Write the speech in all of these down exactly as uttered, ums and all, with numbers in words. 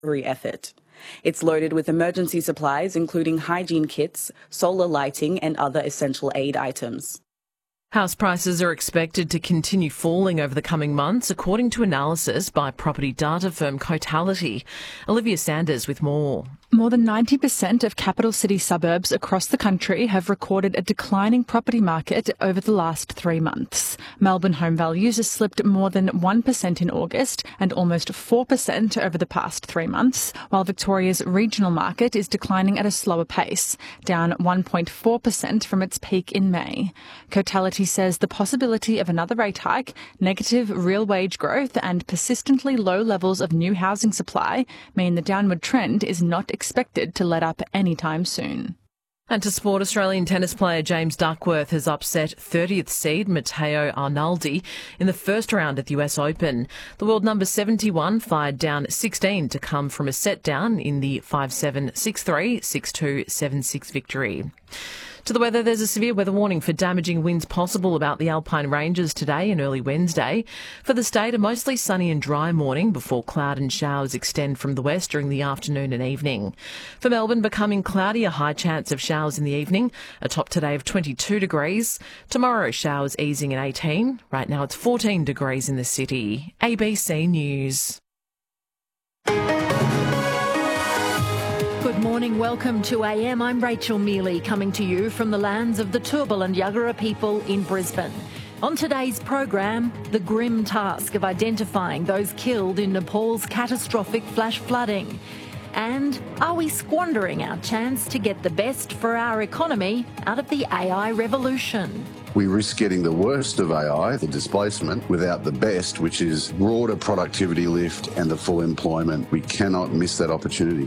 recovery effort. It's loaded with emergency supplies, including hygiene kits, solar lighting, and other essential aid items. House prices are expected to continue falling over the coming months, according to analysis by property data firm Cotality. Olivia Sanders with more. More than ninety percent of capital city suburbs across the country have recorded a declining property market over the last three months. Melbourne home values have slipped more than one percent in August and almost four percent over the past three months, while Victoria's regional market is declining at a slower pace, down one point four percent from its peak in May. Cotality says the possibility of another rate hike, negative real wage growth and persistently low levels of new housing supply mean the downward trend is not expected to let up anytime soon. And to sport, Australian tennis player James Duckworth has upset thirtieth seed Matteo Arnaldi in the first round at the U S Open. The world number seventy-one fired down sixteen to come from a set down in the five seven, six three, six two, seven six victory. To the weather, there's a severe weather warning for damaging winds possible about the Alpine Ranges today and early Wednesday. For the state, a mostly sunny and dry morning before cloud and showers extend from the west during the afternoon and evening. For Melbourne, becoming cloudy, a high chance of showers in the evening, a top today of twenty-two degrees. Tomorrow, showers easing at eighteen. Right now, it's fourteen degrees in the city. A B C News. Good morning, welcome to A M. I'm Rachel Mealy, coming to you from the lands of the Turrbal and Yagara people in Brisbane. On today's program, the grim task of identifying those killed in Nepal's catastrophic flash flooding. And are we squandering our chance to get the best for our economy out of the A I revolution? We risk getting the worst of A I, the displacement, without the best, which is broader productivity lift and the full employment. We cannot miss that opportunity.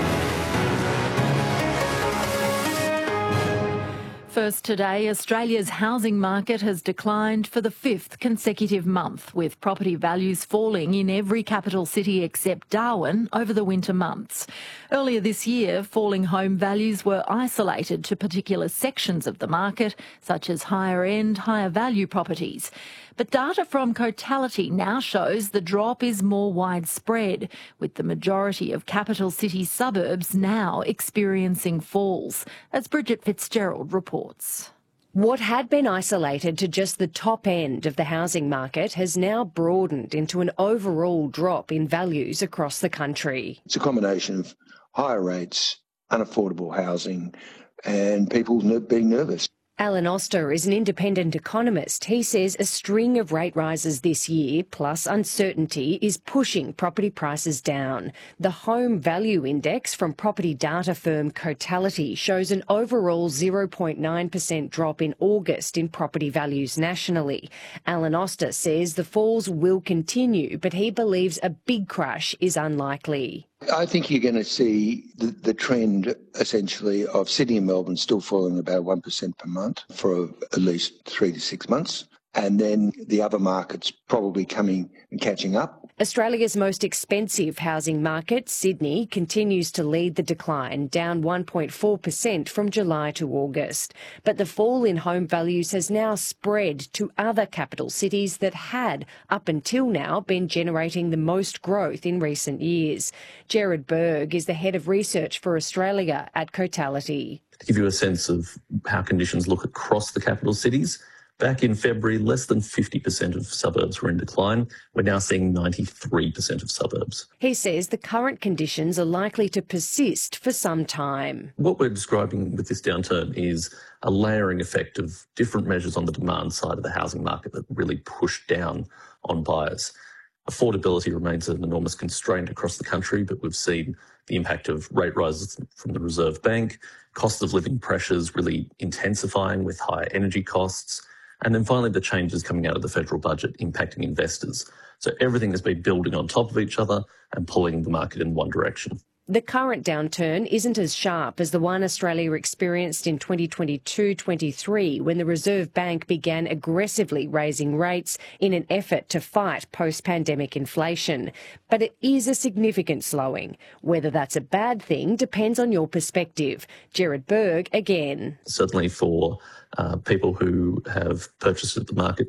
First today, Australia's housing market has declined for the fifth consecutive month, with property values falling in every capital city except Darwin over the winter months. Earlier this year, falling home values were isolated to particular sections of the market, such as higher-end, higher-value properties. But data from Cotality now shows the drop is more widespread, with the majority of capital city suburbs now experiencing falls, as Bridget Fitzgerald reports. What had been isolated to just the top end of the housing market has now broadened into an overall drop in values across the country. It's a combination of higher rates, unaffordable housing, and people being nervous. Alan Oster is an independent economist. He says a string of rate rises this year, plus uncertainty, is pushing property prices down. The Home Value Index from property data firm Cotality shows an overall zero point nine percent drop in August in property values nationally. Alan Oster says the falls will continue, but he believes a big crash is unlikely. I think you're going to see the, the trend, essentially, of Sydney and Melbourne still falling about one percent per month for at least three to six months, and then the other markets probably coming and catching up. Australia's most expensive housing market, Sydney, continues to lead the decline, down one point four percent from July to August. But the fall in home values has now spread to other capital cities that had, up until now, been generating the most growth in recent years. Gerard Berg is the head of research for Australia at Cotality. To give you a sense of how conditions look across the capital cities, back in February, less than fifty percent of suburbs were in decline. We're now seeing ninety-three percent of suburbs. He says the current conditions are likely to persist for some time. What we're describing with this downturn is a layering effect of different measures on the demand side of the housing market that really push down on buyers. Affordability remains an enormous constraint across the country, but we've seen the impact of rate rises from the Reserve Bank, cost of living pressures really intensifying with higher energy costs, and then finally the changes coming out of the federal budget impacting investors. So everything has been building on top of each other and pulling the market in one direction. The current downturn isn't as sharp as the one Australia experienced in twenty twenty-two twenty-three when the Reserve Bank began aggressively raising rates in an effort to fight post-pandemic inflation. But it is a significant slowing. Whether that's a bad thing depends on your perspective. Gerard Berg again. Certainly for uh, people who have purchased at the market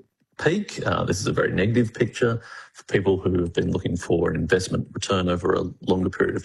peak. Uh, this is a very negative picture for people who have been looking for an investment return over a longer period of